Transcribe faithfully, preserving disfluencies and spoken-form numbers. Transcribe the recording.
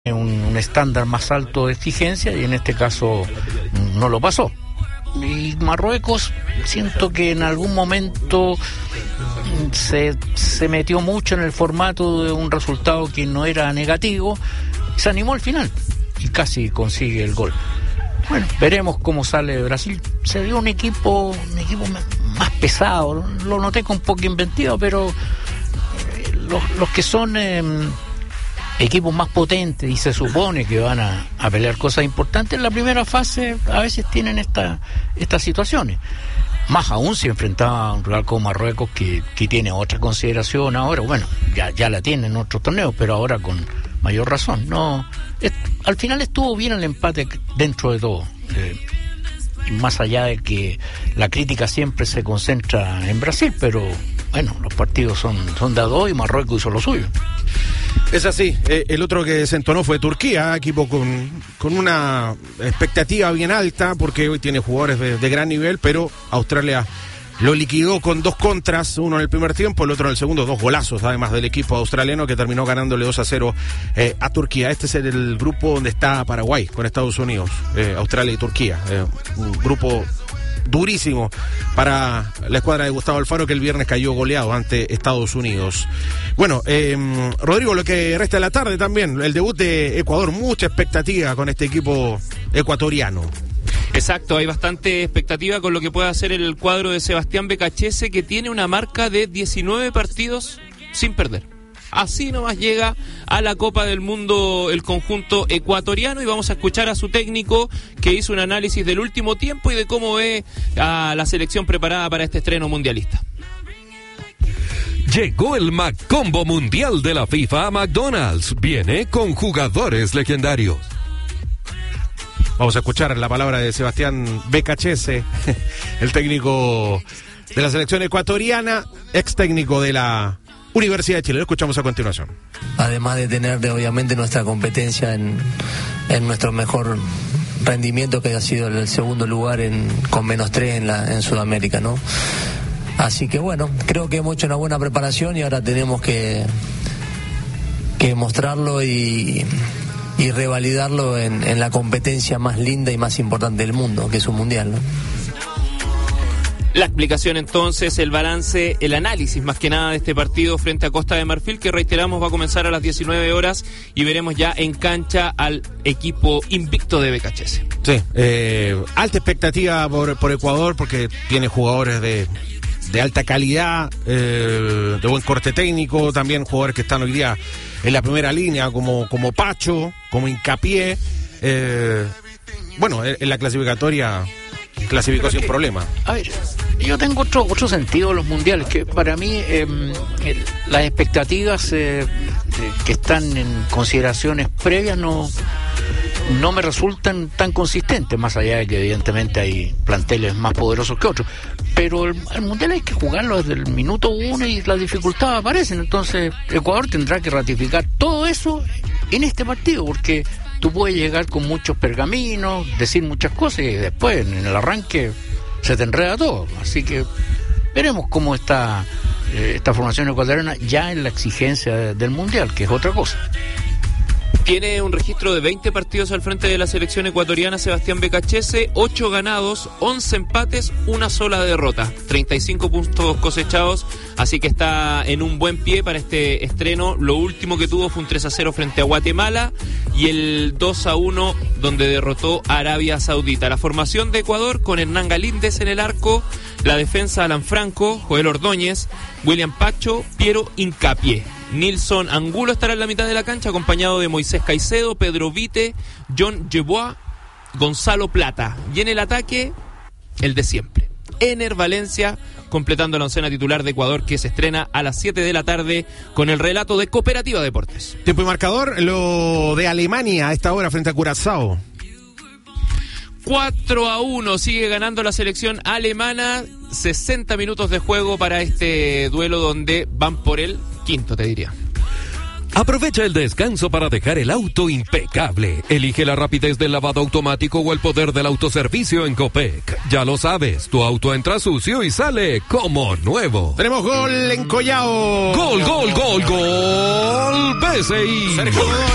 un, un estándar más alto de exigencia y en este caso no lo pasó. Y Marruecos, siento que en algún momento se, se metió mucho en el formato de un resultado que no era negativo, y se animó al final y casi consigue el gol. Bueno, veremos cómo sale Brasil. Se vio un equipo un equipo más pesado, lo noté con poca inventiva, pero eh, los, los que son eh, equipos más potentes y se supone que van a, a pelear cosas importantes en la primera fase, a veces tienen esta, estas situaciones. Más aún si enfrentaba a un rival como Marruecos que, que tiene otra consideración ahora, bueno, ya, ya la tiene en otros torneos, pero ahora con mayor razón. No, es, al final estuvo bien el empate dentro de todo, eh, más allá de que la crítica siempre se concentra en Brasil, pero bueno, los partidos son, son de a dos y Marruecos hizo lo suyo. Es así. Eh, el otro que se entonó fue Turquía, equipo con, con una expectativa bien alta, porque hoy tiene jugadores de, de gran nivel, pero Australia lo liquidó con dos contras, uno en el primer tiempo, el otro en el segundo, dos golazos además del equipo australiano que terminó ganándole dos a cero eh, a Turquía. Este es el, el grupo donde está Paraguay con Estados Unidos, eh, Australia y Turquía, eh, un grupo durísimo para la escuadra de Gustavo Alfaro, que el viernes cayó goleado ante Estados Unidos. Bueno, eh, Rodrigo, lo que resta de la tarde también, el debut de Ecuador, mucha expectativa con este equipo ecuatoriano. Exacto, hay bastante expectativa con lo que puede hacer el cuadro de Sebastián Becachese, que tiene una marca de diecinueve partidos sin perder. Así nomás llega a la Copa del Mundo el conjunto ecuatoriano, y vamos a escuchar a su técnico, que hizo un análisis del último tiempo y de cómo ve a la selección preparada para este estreno mundialista. Llegó el McCombo Mundial de la FIFA a McDonald's. Viene con jugadores legendarios. Vamos a escuchar la palabra de Sebastián Becachese, el técnico de la selección ecuatoriana, ex técnico de la Universidad de Chile. Lo escuchamos a continuación. Además de tener de, obviamente nuestra competencia en, en nuestro mejor rendimiento, que ha sido el segundo lugar en, con menos tres en, la, en Sudamérica, ¿no? Así que bueno, creo que hemos hecho una buena preparación y ahora tenemos que, que mostrarlo y... y revalidarlo en, en la competencia más linda y más importante del mundo, que es un mundial, ¿no? La explicación entonces, el balance, el análisis más que nada de este partido frente a Costa de Marfil, que reiteramos va a comenzar a las diecinueve horas y veremos ya en cancha al equipo invicto de Becachese. Sí, eh, alta expectativa por, por Ecuador, porque tiene jugadores de, de alta calidad, eh, de buen corte técnico, también jugadores que están hoy día en la primera línea, como, como Pacho, como Hincapié. Eh, bueno, en la clasificatoria clasificó sin problema. A ver, yo tengo otro otro sentido de los mundiales, que para mí eh, el, las expectativas eh, que están en consideraciones previas no, no me resultan tan consistentes, más allá de que evidentemente hay planteles más poderosos que otros. Pero el, el mundial hay que jugarlo desde el minuto uno y las dificultades aparecen. Entonces Ecuador tendrá que ratificar todo eso en este partido, porque tú puedes llegar con muchos pergaminos, decir muchas cosas y después en el arranque se te enreda todo. Así que veremos cómo está eh, esta formación ecuatoriana ya en la exigencia de, del mundial, que es otra cosa. Tiene un registro de veinte partidos al frente de la selección ecuatoriana Sebastián Becachese, ocho ganados, once empates, una sola derrota, treinta y cinco puntos cosechados, así que está en un buen pie para este estreno. Lo último que tuvo fue un tres a cero frente a Guatemala y el dos a uno donde derrotó a Arabia Saudita. La formación de Ecuador con Hernán Galíndez en el arco, la defensa Alan Franco, Joel Ordóñez, William Pacho, Piero Hincapié. Nilson Angulo estará en la mitad de la cancha, acompañado de Moisés Caicedo, Pedro Vite, John Yeboah, Gonzalo Plata. Y en el ataque, el de siempre, Ener Valencia, completando la oncena titular de Ecuador, que se estrena a las siete de la tarde con el relato de Cooperativa Deportes. Tiempo y marcador, lo de Alemania a esta hora frente a Curazao. cuatro a uno sigue ganando la selección alemana. sesenta minutos de juego para este duelo donde van por el quinto, te diría. Aprovecha el descanso para dejar el auto impecable. Elige la rapidez del lavado automático o el poder del autoservicio en Copec. Ya lo sabes, tu auto entra sucio y sale como nuevo. Tenemos gol en Collao. Gol, gol, gol, gol. B C I. Sergio Godoy.